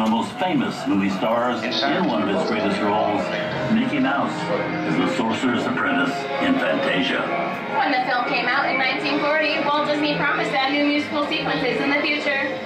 the most famous movie stars in one of its greatest roles, Mickey Mouse is the Sorcerer's Apprentice in Fantasia. When the film came out in 1940, Walt Disney promised to add new musical sequences in the future.